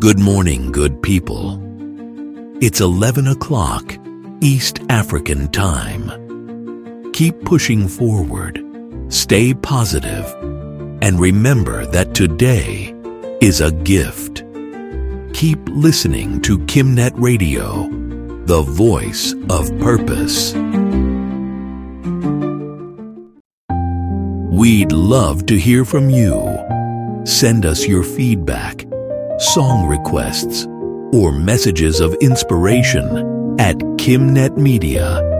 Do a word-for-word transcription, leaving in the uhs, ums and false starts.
Good morning, good people. It's eleven o'clock, East African time. Keep pushing forward, stay positive, and remember that today is a gift. Keep listening to KimNet Radio, the voice of purpose. We'd love to hear from you. Send us your feedback, song requests, or messages of inspiration at kimnetmedia